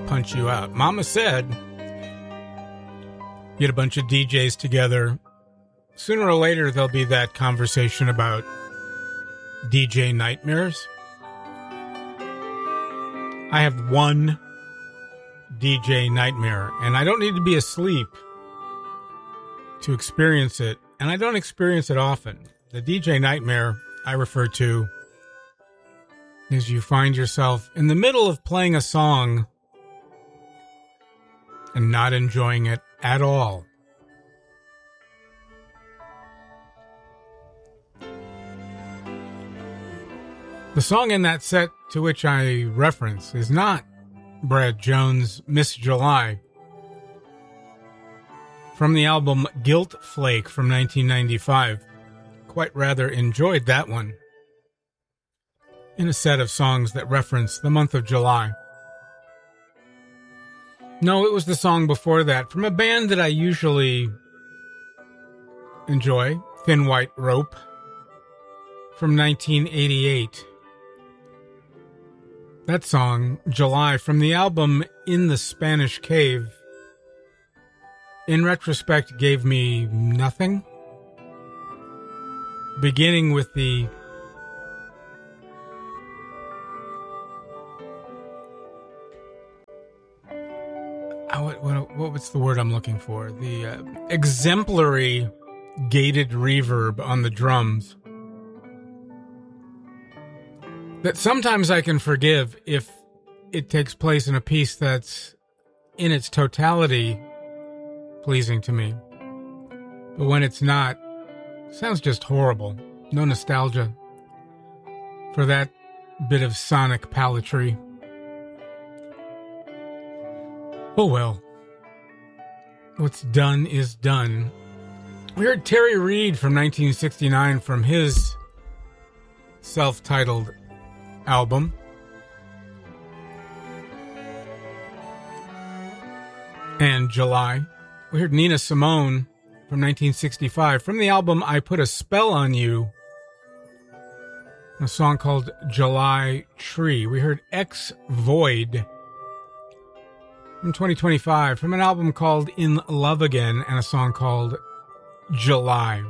punch you out. Mama said, get a bunch of DJs together. Sooner or later, there'll be that conversation about DJ nightmares. I have one DJ nightmare, and I don't need to be asleep to experience it, and I don't experience it often. The DJ nightmare I refer to is you find yourself in the middle of playing a song and not enjoying it at all. The song in that set to which I reference is not Brad Jones' Miss July. From the album Guilt Flake from 1995. Quite rather enjoyed that one in a set of songs that reference the month of July. No, it was the song before that from a band that I usually enjoy, Thin White Rope, from 1988. That song, July, from the album In the Spanish Cave, in retrospect gave me nothing. Beginning with the what's the word I'm looking for? The exemplary gated reverb on the drums. That sometimes I can forgive if it takes place in a piece that's in its totality pleasing to me. But when it's not, it sounds just horrible. No nostalgia for that bit of sonic palatry. Oh well. What's done is done. We heard Terry Reid from 1969 from his self-titled album. And July. We heard Nina Simone from 1965 from the album I Put a Spell on You, a song called July Tree. We heard X Void from 2025 from an album called In Love Again and a song called July.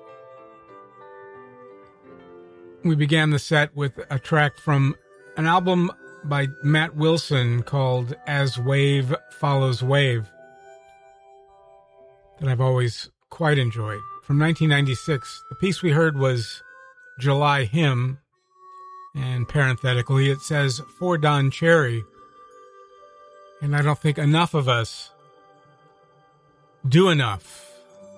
We began the set with a track from an album by Matt Wilson called As Wave Follows Wave that I've always quite enjoyed. From 1996, the piece we heard was July Hymn, and parenthetically it says, for Don Cherry. And I don't think enough of us do enough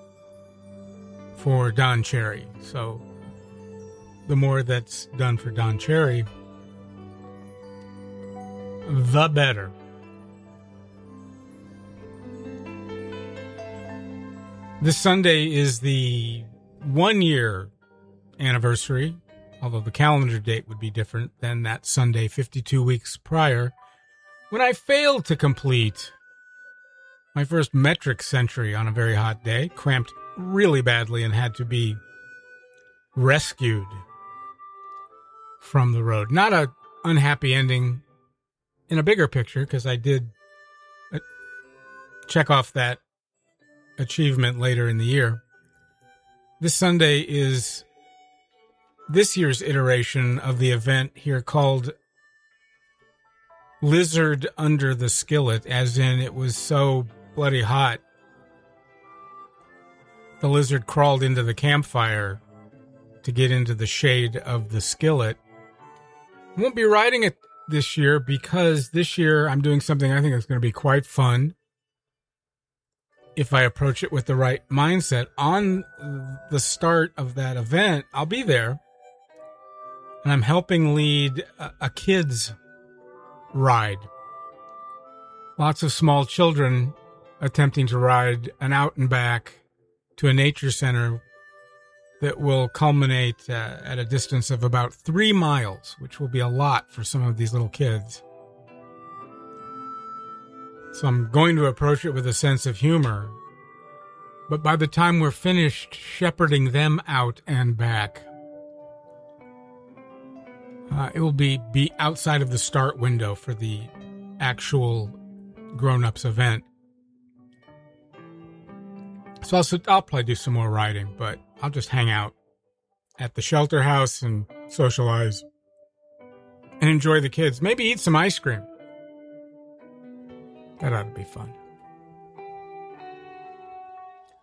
for Don Cherry. So the more that's done for Don Cherry, the better. This Sunday is the 1-year anniversary, although the calendar date would be different than that Sunday 52 weeks prior, when I failed to complete my first metric century on a very hot day, cramped really badly and had to be rescued from the road. Not a unhappy ending in a bigger picture, because I did check off that achievement later in the year. This Sunday is this year's iteration of the event here called Lizard Under the Skillet, as in it was so bloody hot the lizard crawled into the campfire to get into the shade of the skillet. I won't be riding it this year because this year I'm doing something I think is going to be quite fun if I approach it with the right mindset. On the start of that event, I'll be there, and I'm helping lead a kids' ride. Lots of small children attempting to ride an out and back to a nature center that will culminate at a distance of about 3 miles, which will be a lot for some of these little kids. So I'm going to approach it with a sense of humor. But by the time we're finished shepherding them out and back, it will be outside of the start window for the actual grown-ups event. So I'll probably do some more writing, but I'll just hang out at the shelter house and socialize and enjoy the kids. Maybe eat some ice cream. That ought to be fun.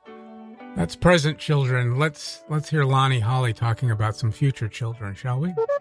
That's present children. Let's hear Lonnie Holly talking about some future children, shall we?